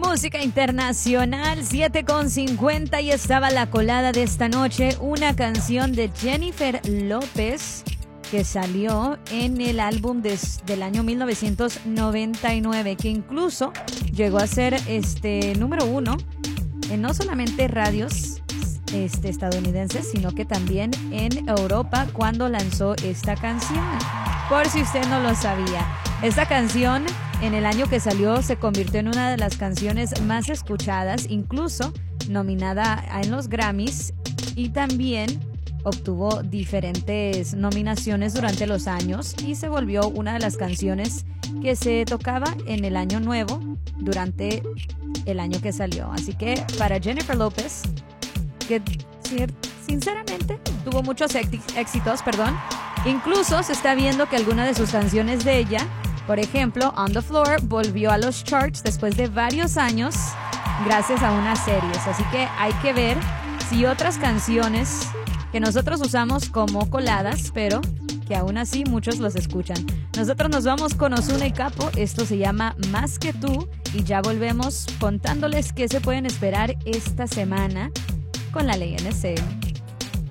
música internacional, 7:50 y estaba la colada de esta noche, una canción de Jennifer López que salió en el álbum del año 1999, que incluso llegó a ser número uno en no solamente radios estadounidenses, sino que también en Europa cuando lanzó esta canción. Por si usted no lo sabía, esta canción en el año que salió se convirtió en una de las canciones más escuchadas, incluso nominada en los Grammys, y también obtuvo diferentes nominaciones durante los años y se volvió una de las canciones que se tocaba en el año nuevo durante el año que salió. Así que para Jennifer López, que sinceramente tuvo muchos éxitos, incluso se está viendo que alguna de sus canciones de ella, por ejemplo, On the Floor, volvió a los charts después de varios años gracias a unas series. Así que hay que ver si otras canciones que nosotros usamos como coladas, pero que aún así muchos los escuchan. Nosotros nos vamos con Ozuna y Capo, esto se llama Más que tú, y ya volvemos contándoles qué se pueden esperar esta semana con la ley NC.